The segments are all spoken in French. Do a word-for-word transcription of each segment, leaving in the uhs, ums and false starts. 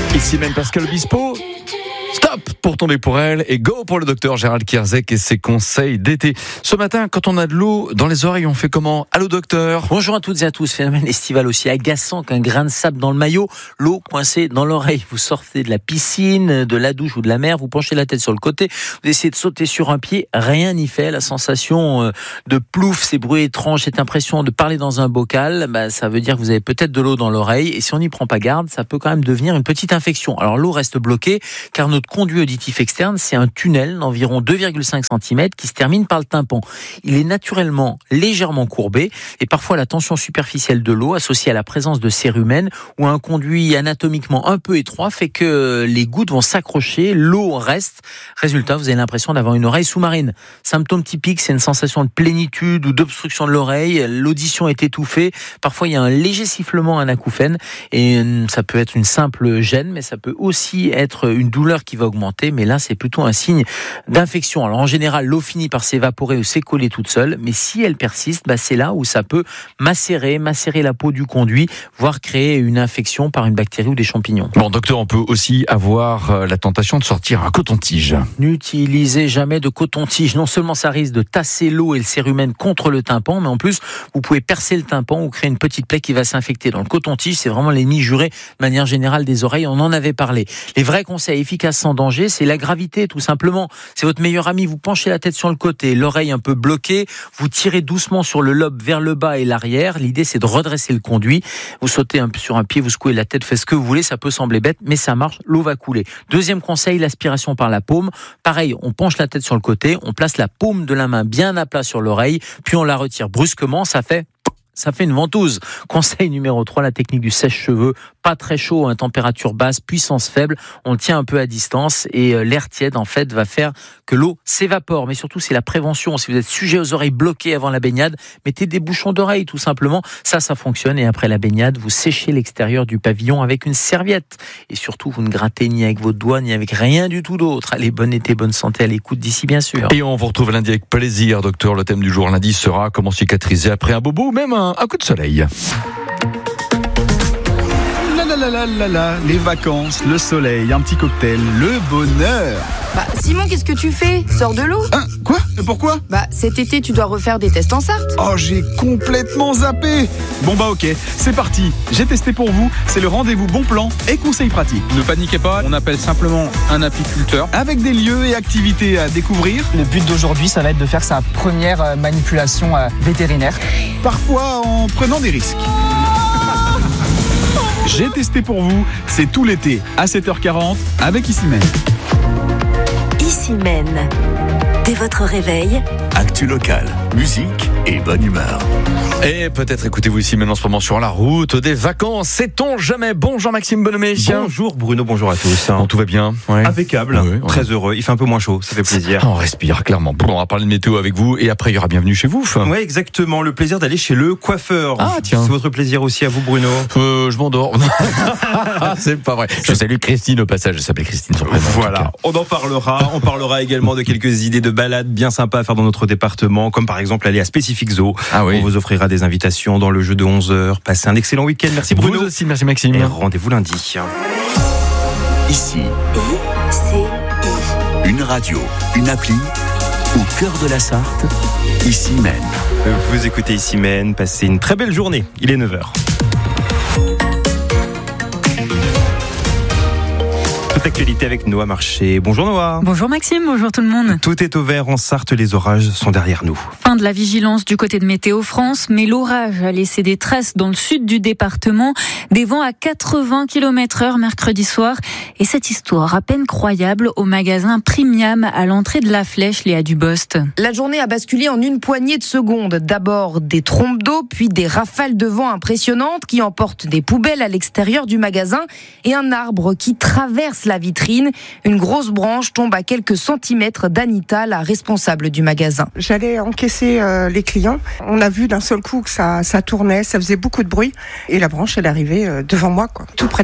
Ici même Pascal Obispo. Stop pour tomber pour elle et go pour le docteur Gérald Kierzek et ses conseils d'été. Ce matin, quand on a de l'eau dans les oreilles, on fait comment ? Allô docteur ? Bonjour à toutes et à tous. Phénomène estival aussi agaçant qu'un grain de sable dans le maillot, l'eau coincée dans l'oreille. Vous sortez de la piscine, de la douche ou de la mer, vous penchez la tête sur le côté, vous essayez de sauter sur un pied, rien n'y fait. La sensation de plouf, ces bruits étranges, cette impression de parler dans un bocal, bah, ça veut dire que vous avez peut-être de l'eau dans l'oreille et si on n'y prend pas garde, ça peut quand même devenir une petite infection. Alors l'eau reste bloquée car notre conduit auditif externe, c'est un tunnel d'environ deux virgule cinq centimètres qui se termine par le tympan. Il est naturellement légèrement courbé et parfois la tension superficielle de l'eau associée à la présence de cérumen ou un conduit anatomiquement un peu étroit fait que les gouttes vont s'accrocher, l'eau reste. Résultat, vous avez l'impression d'avoir une oreille sous-marine. Symptôme typique, c'est une sensation de plénitude ou d'obstruction de l'oreille. L'audition est étouffée. Parfois, il y a un léger sifflement, un acouphène et ça peut être une simple gêne, mais ça peut aussi être une douleur qui va augmenter, mais là c'est plutôt un signe d'infection. Alors en général, l'eau finit par s'évaporer ou s'écoller toute seule, mais si elle persiste, bah, c'est là où ça peut macérer, macérer la peau du conduit, voire créer une infection par une bactérie ou des champignons. Bon docteur, on peut aussi avoir la tentation de sortir un coton-tige. N'utilisez jamais de coton-tige. Non seulement ça risque de tasser l'eau et le cérumen contre le tympan, mais en plus vous pouvez percer le tympan ou créer une petite plaie qui va s'infecter. Dans le coton-tige, c'est vraiment l'ennemi juré de manière générale des oreilles, on en avait parlé. Les vrais conseils efficaces sans danger, c'est la gravité tout simplement. C'est votre meilleur ami, vous penchez la tête sur le côté, l'oreille un peu bloquée, vous tirez doucement sur le lobe vers le bas et l'arrière. L'idée c'est de redresser le conduit. Vous sautez un peu sur un pied, vous secouez la tête, faites ce que vous voulez, ça peut sembler bête, mais ça marche, l'eau va couler. Deuxième conseil, l'aspiration par la paume. Pareil, on penche la tête sur le côté, on place la paume de la main bien à plat sur l'oreille, puis on la retire brusquement, ça fait... ça fait une ventouse. Conseil numéro trois, la technique du sèche-cheveux. Pas très chaud, hein, température basse, puissance faible. On le tient un peu à distance et euh, l'air tiède, en fait, va faire que l'eau s'évapore. Mais surtout, c'est la prévention. Si vous êtes sujet aux oreilles bloquées avant la baignade, mettez des bouchons d'oreilles, tout simplement. Ça, ça fonctionne. Et après la baignade, vous séchez l'extérieur du pavillon avec une serviette. Et surtout, vous ne grattez ni avec votre doigt, ni avec rien du tout d'autre. Allez, bon été, bonne santé à l'écoute d'ici, bien sûr. Et on vous retrouve lundi avec plaisir, docteur. Le thème du jour lundi sera comment cicatriser après un bobo ou même un Un coup de soleil. La la la la la, les vacances, le soleil, un petit cocktail, le bonheur. Bah Simon, qu'est-ce que tu fais ? Sors de l'eau. Hein ? Quoi ? Pourquoi ? Bah cet été, tu dois refaire des tests en Sarthe. Oh, j'ai complètement zappé. Bon bah ok, c'est parti. J'ai testé pour vous, c'est le rendez-vous bon plan et conseils pratiques. Ne paniquez pas, on appelle simplement un apiculteur. Avec des lieux et activités à découvrir. Le but d'aujourd'hui, ça va être de faire sa première manipulation vétérinaire. Parfois en prenant des risques. J'ai testé pour vous, c'est tout l'été à sept heures quarante avec Issimène. Issimène, dès votre réveil, actu locale, musique et bonne humeur. Et peut-être écoutez-vous ici maintenant en ce moment sur la route des vacances. Sait-on jamais ? Bonjour Maxime Bonhomé. Bonjour Bruno, bonjour à tous. Bon, tout va bien ? Ouais. Impeccable, ouais, ouais. Très heureux. Il fait un peu moins chaud, ça fait plaisir. On respire clairement. Bon, on va parler de météo avec vous et après il y aura bienvenue chez vous. Oui, exactement. Le plaisir d'aller chez le coiffeur. Ah tiens. C'est votre plaisir aussi à vous Bruno. Euh, je m'endors. C'est pas vrai. Je salue Christine au passage. Je s'appelle Christine sur le prénom. Voilà. On en parlera. On parlera également de quelques idées de balades bien sympas à faire dans notre département, comme par exemple aller à Specific Zoo. Ah oui. On vous offrira des invitations dans le jeu de onze heures. Passez un excellent week-end. Merci Bruno. Vous aussi, merci Maxime. Et rendez-vous lundi. Ici, I C I. une radio, une appli, au cœur de la Sarthe, Issimène. Vous écoutez Issimène, passez une très belle journée. Il est neuf heures. Toute actualité avec Noah Marché. Bonjour Noah. Bonjour Maxime, bonjour tout le monde. Tout est au vert en Sarthe, les orages sont derrière nous. Fin de la vigilance du côté de Météo France, mais l'orage a laissé des traces dans le sud du département, des vents à quatre-vingts kilomètres heure mercredi soir. Et cette histoire à peine croyable au magasin Premium à l'entrée de la Flèche, Léa Dubost. La journée a basculé en une poignée de secondes. D'abord des trompes d'eau, puis des rafales de vent impressionnantes qui emportent des poubelles à l'extérieur du magasin et un arbre qui traverse la vitrine. Une grosse branche tombe à quelques centimètres d'Anita, la responsable du magasin. J'allais encaisser euh, les clients. On a vu d'un seul coup que ça, ça tournait, ça faisait beaucoup de bruit. Et la branche, elle est arrivée euh, devant moi, quoi, tout près de moi.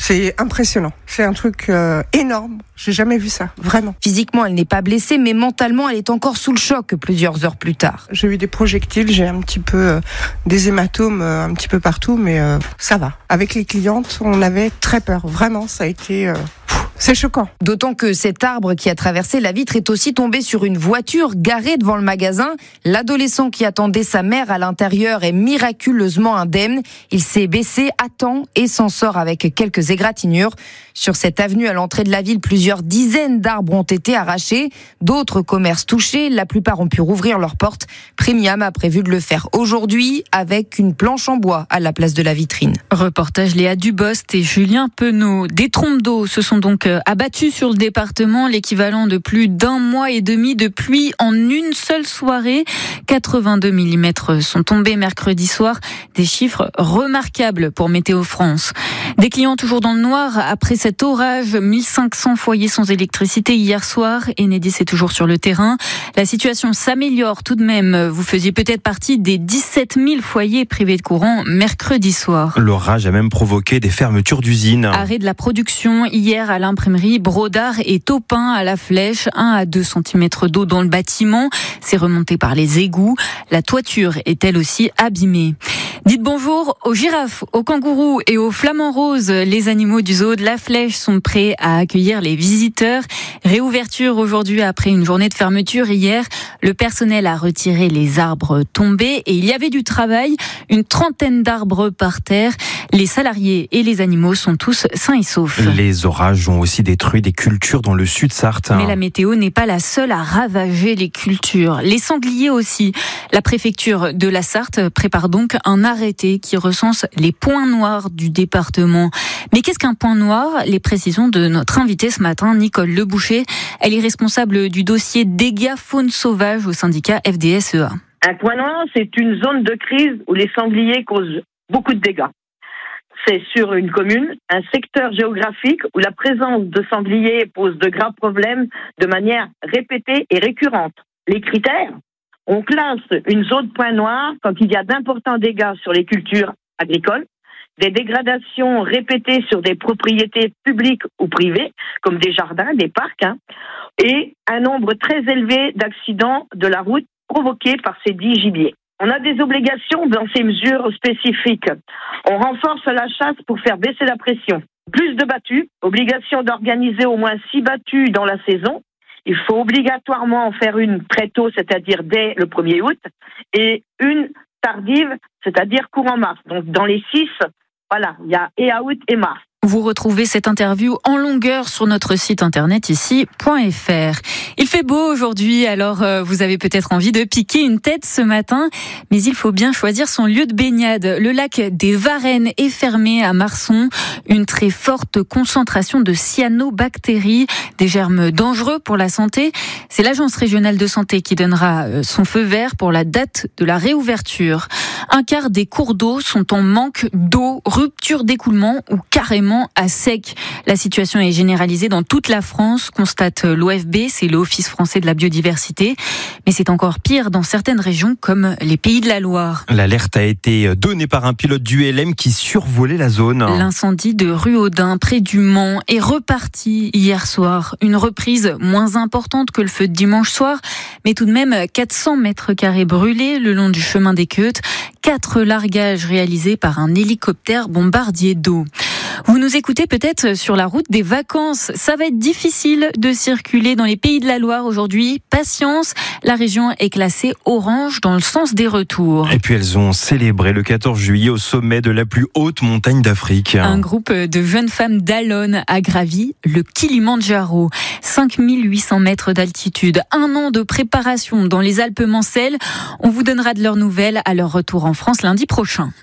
C'est impressionnant. C'est un truc euh, énorme. J'ai jamais vu ça, vraiment. Physiquement, elle n'est pas blessée, mais mentalement, elle est encore sous le choc plusieurs heures plus tard. J'ai eu des projectiles, j'ai un petit peu euh, des hématomes euh, un petit peu partout, mais euh, ça va. Avec les clientes, on avait très peur. Vraiment, ça a été... Euh, C'est choquant. D'autant que cet arbre qui a traversé la vitre est aussi tombé sur une voiture garée devant le magasin. L'adolescent qui attendait sa mère à l'intérieur est miraculeusement indemne. Il s'est baissé à temps et s'en sort avec quelques égratignures. Sur cette avenue à l'entrée de la ville, plusieurs dizaines d'arbres ont été arrachés. D'autres commerces touchés, la plupart ont pu rouvrir leurs portes. Premium a prévu de le faire aujourd'hui avec une planche en bois à la place de la vitrine. Reportage Léa Dubost et Julien Penaud. Des trompes d'eau se sont donc abattus sur le département, l'équivalent de plus d'un mois et demi de pluie en une seule soirée. quatre-vingt-deux millimètres sont tombés mercredi soir, des chiffres remarquables pour Météo France. Des clients toujours dans le noir après cet orage, mille cinq cents foyers sans électricité hier soir. Enedis est toujours sur le terrain. La situation s'améliore tout de même. Vous faisiez peut-être partie des dix-sept mille foyers privés de courant mercredi soir. L'orage a même provoqué des fermetures d'usines. Arrêt de la production hier à l'imprimerie Brodart et Taupin à la Flèche. un à deux centimètres d'eau dans le bâtiment. C'est remonté par les égouts. La toiture est elle aussi abîmée. Dites bonjour aux girafes, aux kangourous et aux flamants roses. Les animaux du zoo de la Flèche sont prêts à accueillir les visiteurs. Réouverture aujourd'hui après une journée de fermeture hier. Le personnel a retiré les arbres tombés et il y avait du travail. Une trentaine d'arbres par terre. Les salariés et les animaux sont tous sains et saufs. Les orages ont aussi détruit des cultures dans le sud-Sarthe. Mais la météo n'est pas la seule à ravager les cultures. Les sangliers aussi. La préfecture de la Sarthe prépare donc un arrêté qui recense les points noirs du département. Mais qu'est-ce qu'un point noir ? Les précisions de notre invitée ce matin, Nicole Leboucher. Elle est responsable du dossier dégâts faune sauvage au syndicat F D S E A. Un point noir, c'est une zone de crise où les sangliers causent beaucoup de dégâts. C'est sur une commune, un secteur géographique où la présence de sangliers pose de graves problèmes de manière répétée et récurrente. Les critères ? On classe une zone point noir quand il y a d'importants dégâts sur les cultures agricoles, des dégradations répétées sur des propriétés publiques ou privées, comme des jardins, des parcs, hein, et un nombre très élevé d'accidents de la route provoqués par ces dits gibiers. On a des obligations dans ces mesures spécifiques. On renforce la chasse pour faire baisser la pression. Plus de battues, obligation d'organiser au moins six battues dans la saison. Il faut obligatoirement en faire une très tôt, c'est-à-dire dès le premier août, et une tardive, c'est-à-dire courant mars. Donc dans les six, voilà, il y a et à août et mars. Vous retrouvez cette interview en longueur sur notre site internet ici point f r. Il fait beau aujourd'hui, alors euh, vous avez peut-être envie de piquer une tête ce matin, mais il faut bien choisir son lieu de baignade. Le lac des Varennes est fermé à Marson. Une très forte concentration de cyanobactéries, des germes dangereux pour la santé. C'est l'Agence régionale de santé qui donnera son feu vert pour la date de la réouverture. Un quart des cours d'eau sont en manque d'eau, rupture d'écoulement ou carrément à sec. La situation est généralisée dans toute la France, constate l'O F B, c'est l'Office français de la biodiversité. Mais c'est encore pire dans certaines régions comme les Pays de la Loire. L'alerte a été donnée par un pilote du L M qui survolait la zone. L'incendie de Ruaudin, près du Mans, est reparti hier soir. Une reprise moins importante que le feu de dimanche soir, mais tout de même quatre cents mètres carrés brûlés le long du chemin des Queutes. Quatre largages réalisés par un hélicoptère bombardier d'eau. Vous nous écoutez peut-être sur la route des vacances. Ça va être difficile de circuler dans les Pays de la Loire aujourd'hui. Patience, la région est classée orange dans le sens des retours. Et puis elles ont célébré le quatorze juillet au sommet de la plus haute montagne d'Afrique. Un groupe de jeunes femmes d'Alone a gravi le Kilimandjaro. cinq mille huit cents mètres d'altitude. Un an de préparation dans les Alpes-Mancelles. On vous donnera de leurs nouvelles à leur retour en France lundi prochain.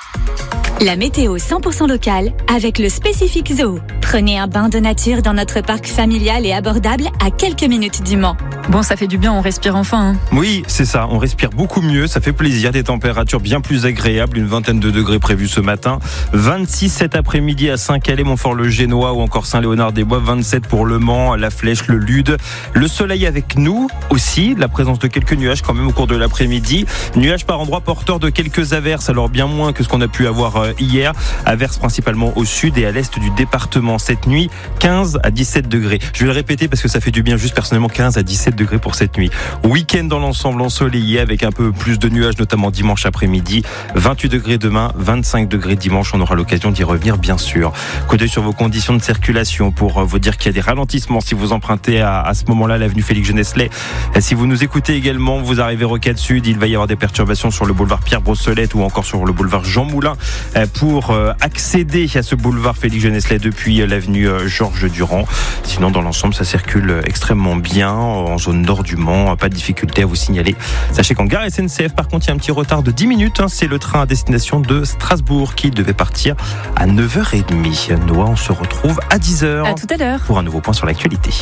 La météo cent pour cent locale avec le Spécifique Zoo. Prenez un bain de nature dans notre parc familial et abordable à quelques minutes du Mans. Bon, ça fait du bien, on respire enfin. Hein. Oui, c'est ça, on respire beaucoup mieux, ça fait plaisir, des températures bien plus agréables, une vingtaine de degrés prévus ce matin, vingt-six cet après-midi à Saint-Calais, Montfort-le-Génois ou encore Saint-Léonard-des-Bois, vingt-sept pour Le Mans, La Flèche, le Lude. Le soleil avec nous aussi, la présence de quelques nuages quand même au cours de l'après-midi. Nuages par endroits porteurs de quelques averses, alors bien moins que ce qu'on a pu avoir hier. Averse principalement au sud et à l'est du département. Cette nuit, quinze à dix-sept degrés. Je vais le répéter parce que ça fait du bien, juste personnellement, quinze à dix-sept degrés pour cette nuit. Week-end dans l'ensemble ensoleillé avec un peu plus de nuages, notamment dimanche après-midi. vingt-huit degrés demain, vingt-cinq degrés dimanche. On aura l'occasion d'y revenir, bien sûr. Coup d'œil sur vos conditions de circulation pour vous dire qu'il y a des ralentissements si vous empruntez à, à ce moment-là l'avenue Félix-Genesley. Si vous nous écoutez également, vous arrivez Rocade Sud, il va y avoir des perturbations sur le boulevard Pierre-Brossolette ou encore sur le boulevard Jean Moulin pour accéder à ce boulevard Félix-Genesley depuis l'avenue Georges Durand. Sinon, dans l'ensemble, ça circule extrêmement bien en zone nord du Mans. Pas de difficulté à vous signaler. Sachez qu'en gare S N C F, par contre, il y a un petit retard de dix minutes. C'est le train à destination de Strasbourg qui devait partir à neuf heures trente. Noah, on se retrouve à dix heures. À tout à l'heure. Pour un nouveau point sur l'actualité.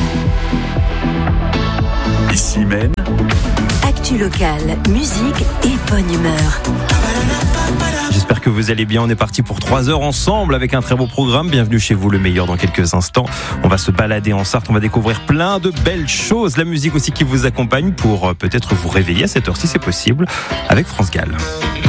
Ici même. Actu locale, musique et bonne humeur. J'espère que vous allez bien. On est parti pour trois heures ensemble avec un très beau programme. Bienvenue chez vous, le meilleur dans quelques instants. On va se balader en Sarthe. On va découvrir plein de belles choses. La musique aussi qui vous accompagne pour peut-être vous réveiller à cette heure si c'est possible avec France Gall.